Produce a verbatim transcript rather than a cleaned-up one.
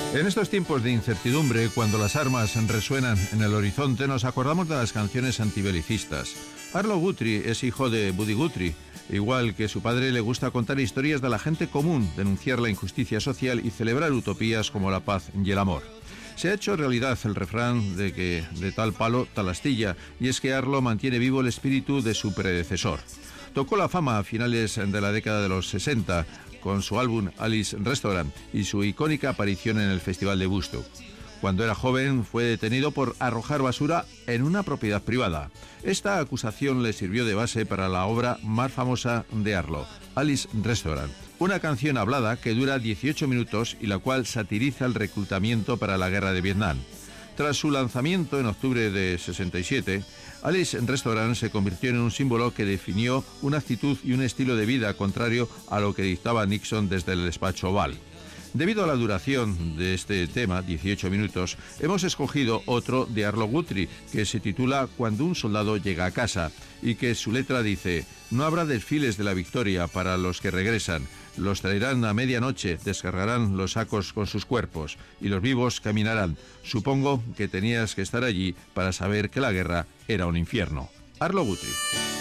En estos tiempos de incertidumbre, cuando las armas resuenan en el horizonte, nos acordamos de las canciones antibelicistas. Arlo Guthrie es hijo de Buddy Guthrie. Igual que su padre, le gusta contar historias de la gente común, denunciar la injusticia social y celebrar utopías como la paz y el amor. Se ha hecho realidad el refrán de que de tal palo, tal astilla, y es que Arlo mantiene vivo el espíritu de su predecesor. Tocó la fama a finales de la década de los sesenta con su álbum Alice Restaurant y su icónica aparición en el Festival de Woodstock. Cuando era joven fue detenido por arrojar basura en una propiedad privada. Esta acusación le sirvió de base para la obra más famosa de Arlo, Alice Restaurant, una canción hablada que dura dieciocho minutos y la cual satiriza el reclutamiento para la guerra de Vietnam. Tras su lanzamiento en octubre de sesenta y siete, Alice Restaurant se convirtió en un símbolo que definió una actitud y un estilo de vida contrario a lo que dictaba Nixon desde el despacho Oval. Debido a la duración de este tema, dieciocho minutos, hemos escogido otro de Arlo Guthrie, que se titula Cuando un soldado llega a casa, y que su letra dice: no habrá desfiles de la victoria para los que regresan, los traerán a medianoche, descargarán los sacos con sus cuerpos, y los vivos caminarán. Supongo que tenías que estar allí para saber que la guerra era un infierno. Arlo Guthrie.